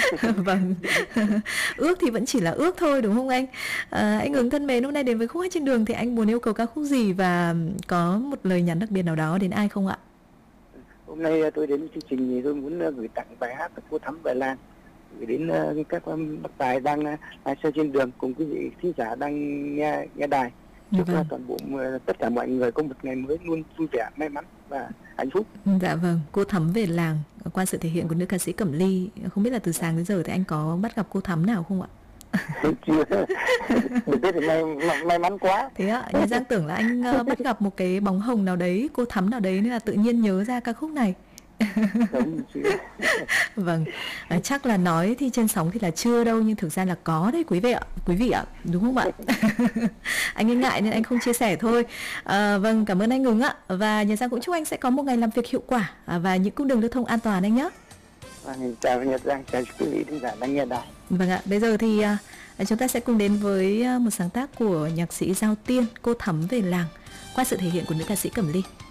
Vâng. Ước thì vẫn chỉ là ước thôi đúng không anh? Anh Ứng thân mến, hôm nay đến với Khúc Hát Trên Đường thì anh muốn yêu cầu ca khúc gì và có một lời nhắn đặc biệt nào đó đến ai không ạ? Hôm nay tôi đến chương trình thì tôi muốn gửi tặng bài hát Cô Thắm Về Làng gửi đến các bác tài đang lái xe trên đường cùng quý vị khán giả đang nghe đài. Chúc Vâng. toàn bộ tất cả mọi người có một ngày mới luôn vui vẻ, may mắn và hạnh phúc. Dạ vâng, Cô Thắm Về Làng qua sự thể hiện của nữ ca sĩ Cẩm Ly. Không biết là từ sáng đến giờ thì anh có bắt gặp cô Thắm nào không ạ? Chưa được biết thì may mắn quá. Thế ạ, nhà Giang tưởng là anh bắt gặp một cái bóng hồng nào đấy, cô Thắm nào đấy nên là tự nhiên nhớ ra ca khúc này. Đúng, Vâng, chắc là nói thì trên sóng thì là chưa đâu, nhưng thực ra là có đấy quý vị ạ, đúng không ạ? Anh ấy ngại nên anh không chia sẻ thôi. Vâng, cảm ơn anh Ứng ạ, và nhà Giang cũng chúc anh sẽ có một ngày làm việc hiệu quả và những cung đường lưu thông an toàn anh nhé. Chào Nhật Giang, chào quý vị khán giả đang nghe đài. Vâng ạ, bây giờ thì chúng ta sẽ cùng đến với một sáng tác của nhạc sĩ Giao Tiên, Cô Thắm Về Làng qua sự thể hiện của nữ ca sĩ Cẩm Ly.